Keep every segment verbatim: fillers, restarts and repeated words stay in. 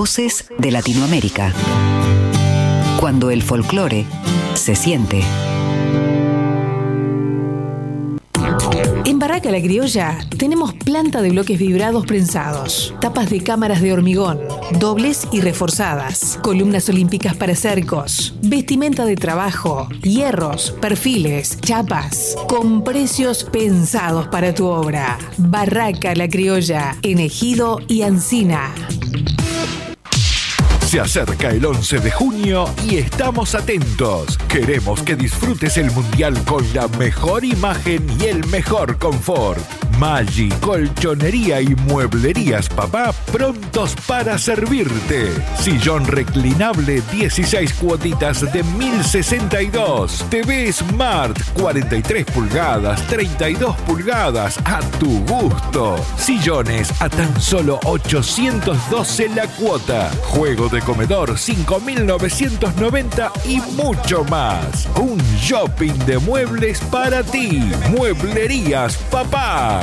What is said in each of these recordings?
Voces de Latinoamérica. Cuando el folclore se siente. En Barraca La Criolla tenemos planta de bloques vibrados prensados, tapas de cámaras de hormigón, dobles y reforzadas, columnas olímpicas para cercos, vestimenta de trabajo, hierros, perfiles, chapas, con precios pensados para tu obra. Barraca La Criolla, en Ejido y Ancina. Se acerca el once de junio y estamos atentos. Queremos que disfrutes el Mundial con la mejor imagen y el mejor confort. Maggi, Colchonería y Mueblerías Papá prontos para servirte. Sillón reclinable dieciséis cuotitas de mil sesenta y dos. T V Smart cuarenta y tres pulgadas, treinta y dos pulgadas a tu gusto. Sillones a tan solo ochocientos doce la cuota. Juego de comedor cinco mil novecientos noventa y mucho más. Un shopping de muebles para ti. Mueblerías Papá.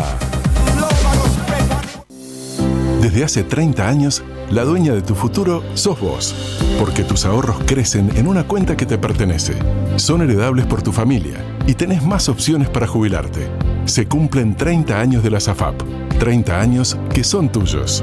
Desde hace treinta años, la dueña de tu futuro sos vos, porque tus ahorros crecen en una cuenta que te pertenece. Son heredables por tu familia y tenés más opciones para jubilarte. Se cumplen treinta años de la SAFAP, treinta años que son tuyos.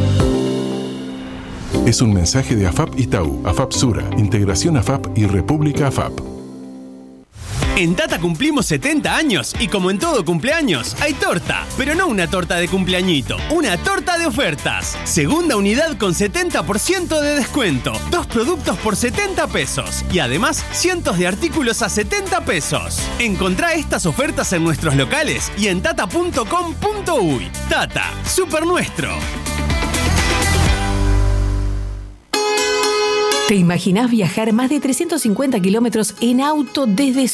Es un mensaje de AFAP Itaú, AFAP Sura, Integración AFAP y República AFAP. En Tata cumplimos setenta años y como en todo cumpleaños, hay torta. Pero no una torta de cumpleañito, una torta de ofertas. Segunda unidad con setenta por ciento de descuento. Dos productos por setenta pesos. Y además, cientos de artículos a setenta pesos. Encontrá estas ofertas en nuestros locales y en tata punto com punto uy. Tata, super nuestro. ¿Te imaginás viajar más de trescientos cincuenta kilómetros en auto desde